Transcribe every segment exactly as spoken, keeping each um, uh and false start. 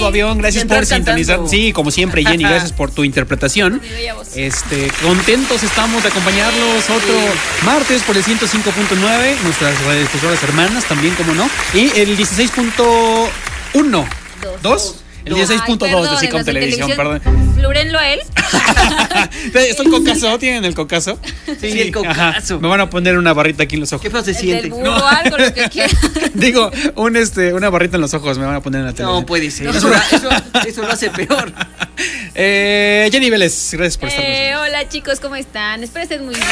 modo avión. Gracias por sintonizar. Cantando. Sí, como siempre, Jenny, gracias por tu interpretación. Este, contentos estamos de acompañarlos otro sí. martes por el ciento cinco punto nueve, nuestras radiodifusoras hermanas también, como no. Y el dieciséis punto uno. ¿Dos? El dieciséis punto dos de Sicom Televisión, perdón. Flurenlo a él. ¿Estoy cocazo? ¿Tienen el cocazo? Sí, sí, el cocazo. Me van a poner una barrita aquí en los ojos. ¿Qué feo se siente? No. Algo, lo que quieras. Digo, un este, una barrita en los ojos me van a poner en la televisión. No puede ser. Eso, eso, eso lo hace peor. Eh, Jenny Vélez, gracias por estar eh, Hola chicos, ¿cómo están? Espero estén muy bien.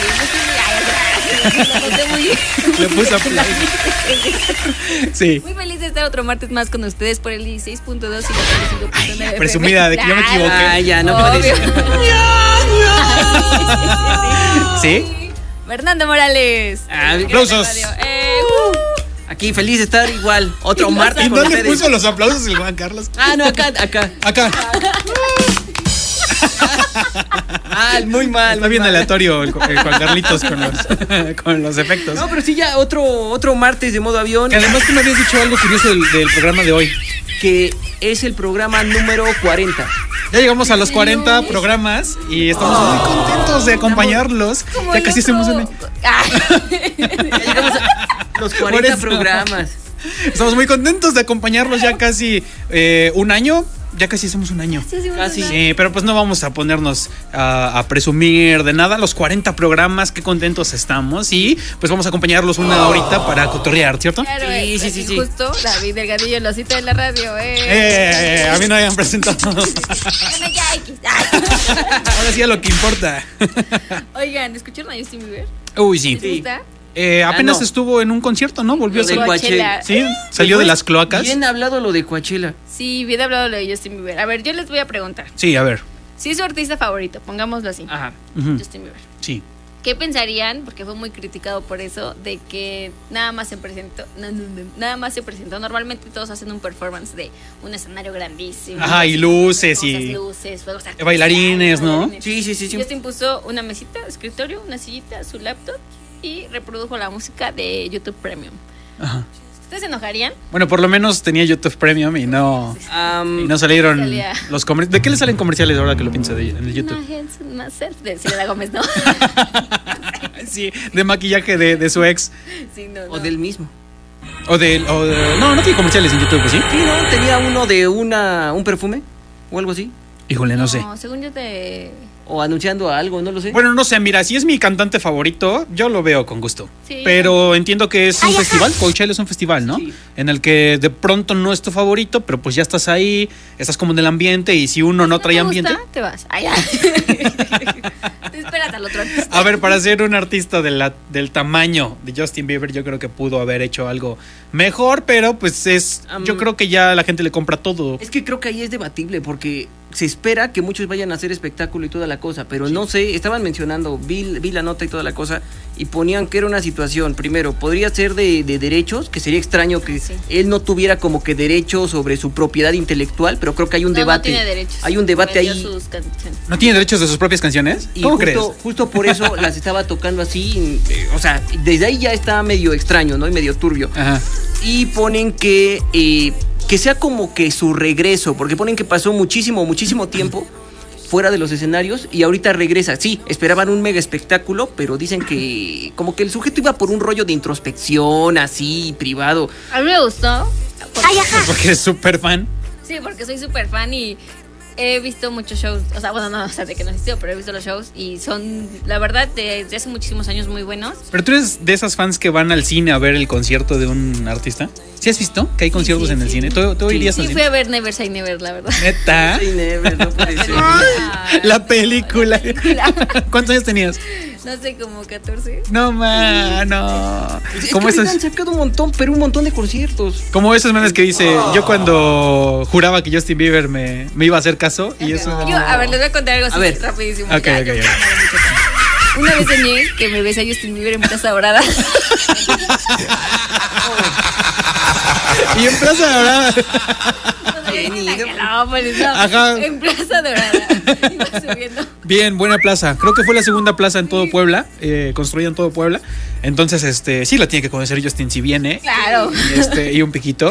Estoy muy bien. Le puse a play. Sí. Muy feliz de estar otro martes más con ustedes por el dieciséis punto dos y la veinticinco punto nueve. Presumida de que yo me equivoqué. Ah, ya, no Obvio. puede ser. ¿Sí? Fernando Morales. Ah, aplausos. Eh, uh. Aquí feliz de estar igual. Otro martes ¿En con dónde ustedes. puso los aplausos el Juan Carlos? Ah, no, acá, acá. Acá. Ah, muy mal. Está bien aleatorio el, el Juan Carlitos con los, con los efectos. No, pero sí, ya otro, otro martes de modo avión. Que además tú me habías dicho algo curioso del, del programa de hoy. Que es el programa número cuarenta. Ya llegamos a los cuarenta programas y estamos muy contentos de acompañarlos. Como Ya el casi hacemos otro. un... Ya llegamos a los cuarenta programas. Estamos muy contentos de acompañarlos ya casi eh, un año. Ya casi hacemos un año. Casi. Sí, pero pues no vamos a ponernos a, a presumir de nada. Los cuarenta programas, qué contentos estamos. Y pues vamos a acompañarlos una horita para cotorrear, ¿cierto? Claro, Sí, eh, sí, sí, sí. Justo, David Delgadillo, el osito de la radio. Eh. Eh, a mí no me habían presentado. Bueno, ya, X. Ahora sí a lo que importa. Oigan, ¿escucharon a Justin Bieber? Uy, sí. ¿Les gusta? Eh, apenas Ah, no. estuvo en un concierto, ¿no? Volvió a Lo de ser. Coachella. Sí, salió de las cloacas. Bien hablado lo de Coachella. Sí, bien hablado lo de Justin Bieber. A ver, yo les voy a preguntar. Sí, a ver. Si es su artista favorito, pongámoslo así. Ajá. Ujú. Justin Bieber. Sí. ¿Qué pensarían? Porque fue muy criticado por eso, de que nada más se presentó, no, no, no, nada más se presentó. Normalmente todos hacen un performance de un escenario grandísimo. Ajá, y luces hermosas y luces, fuegos artificiales, bailarines, ¿no? bailarines. Sí, sí, sí, sí. Justin puso una mesita, escritorio, una sillita, su laptop y reprodujo la música de YouTube Premium. Ajá. ¿Ustedes se enojarían? Bueno, por lo menos tenía YouTube Premium y no, Am, y no salieron Salía. los comerciales. ¿De qué le salen comerciales ahora que lo pienso de, en el YouTube? Una myself de Selena Gómez, ¿no? Sí, de maquillaje de, de su ex. Sí, no, no. o del mismo. O de, o de- No, no tiene comerciales en YouTube, ¿sí? Sí, ¿no? Tenía uno de una un perfume o algo así. Híjole, no sé. No, según yo te... O anunciando algo, no lo sé. Bueno, no sé, mira, si es mi cantante favorito, yo lo veo con gusto. Sí. Pero entiendo que es un festival, Coachella es un festival, ¿no? Sí. En el que de pronto no es tu favorito, pero pues ya estás ahí, estás como en el ambiente y si uno no trae te ambiente... gusta, te vas. Ay, ya. Te esperas al otro artista. A ver, para ser un artista de la, del tamaño de Justin Bieber, yo creo que pudo haber hecho algo mejor, pero pues es... Um, yo creo que ya la gente le compra todo. Es que creo que ahí es debatible porque se espera que muchos vayan a hacer espectáculo y toda la cosa, pero no sé, estaban mencionando, vi, vi la nota y toda la cosa y ponían que era una situación, primero, podría ser de, de derechos, que sería extraño que Sí. él no tuviera como que derechos sobre su propiedad intelectual, pero creo que hay un No, debate. no tiene derechos. Hay un debate Vendió ahí. sus canciones. ¿No tiene derechos de sus propias canciones? Y ¿Cómo justo, crees? justo por eso las estaba tocando así, eh, o sea, desde ahí ya está medio extraño, ¿no? Y medio turbio. Ajá. Y ponen que, eh, que sea como que su regreso, porque ponen que pasó muchísimo, muchísimo tiempo fuera de los escenarios y ahorita regresa. Sí, esperaban un mega espectáculo, pero dicen que como que el sujeto iba por un rollo de introspección, así, privado. A mí me gustó. Porque, Porque es súper fan. sí, porque soy súper fan y he visto muchos shows. O sea, bueno, no, o sea, de que no existió, pero he visto los shows y son, la verdad, desde hace muchísimos años muy buenos. ¿Pero tú eres de esas fans que van al cine a ver el concierto de un artista? ¿Sí has visto que hay conciertos sí, en el sí. cine? ¿Tú, tú Sí, irías Sí, al fui cine? a ver Never Say Never, la verdad. ¿Neta? Sí, never, no puede ser. La película. ¿Cuántos años tenías? No sé, como catorce. No, ma, no. Es Como que ahorita esos, han sacado un montón, pero un montón de conciertos. como esos memes que dice, yo cuando juraba que Justin Bieber me, me iba a hacer caso y eso... Yo, a ver, les voy a contar algo así A ver. rapidísimo. Ok, Ya, ok, yo- ok. Una vez soñé que me besé a Justin Bieber en Plaza Dorada. Y en Plaza Dorada. Jenny, No, pues no. Ajá. En Plaza Dorada. Iba subiendo. Bien, buena plaza. Creo que fue la segunda plaza en todo Puebla, eh, construida en todo Puebla. Entonces, este, sí la tiene que conocer Justin si viene. Claro. Y, este, y un piquito.